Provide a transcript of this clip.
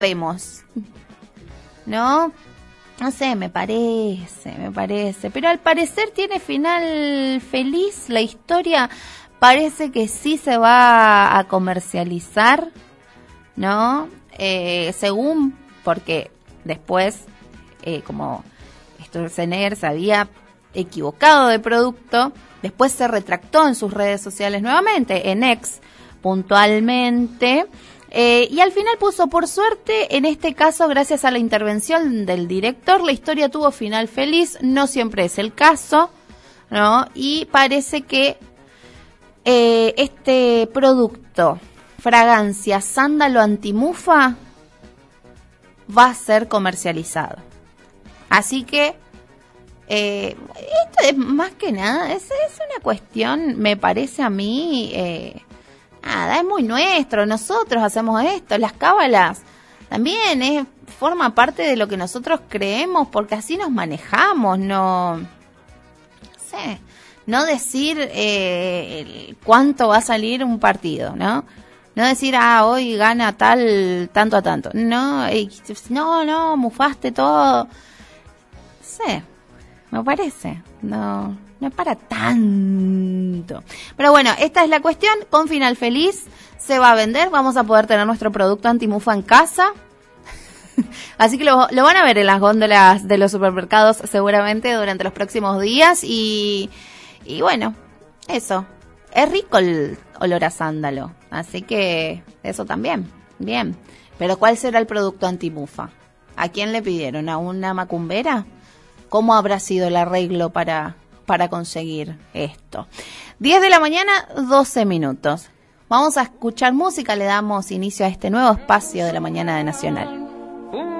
vemos, ¿no? No sé, me parece. Pero al parecer tiene final feliz. La historia parece que sí se va a comercializar, ¿no? Según, porque después, como Schwarzenegger se había equivocado de producto, después se retractó en sus redes sociales nuevamente, en X puntualmente. Y al final puso, por suerte, en este caso, gracias a la intervención del director, la historia tuvo final feliz. No siempre es el caso, ¿no? Y parece que este producto, fragancia sándalo antimufa, va a ser comercializado. Así que esto es más que nada, es una cuestión, me parece a mí... nada, es muy nuestro, nosotros hacemos esto, las cábalas también forma parte de lo que nosotros creemos, porque así nos manejamos, no sé, no decir cuánto va a salir un partido, ¿no? No decir, hoy gana tal, tanto a tanto, no, mufaste todo, no sé, me parece, no es para tanto. Pero bueno, esta es la cuestión. Con final feliz se va a vender. Vamos a poder tener nuestro producto antimufa en casa. Así que lo van a ver en las góndolas de los supermercados seguramente durante los próximos días. Y bueno, eso. Es rico el olor a sándalo. Así que eso también. Bien. Pero ¿cuál será el producto antimufa? ¿A quién le pidieron? ¿A una macumbera? ¿Cómo habrá sido el arreglo para conseguir esto? 10 de la mañana, 12 minutos. Vamos a escuchar música, le damos inicio a este nuevo espacio de la mañana de Nacional.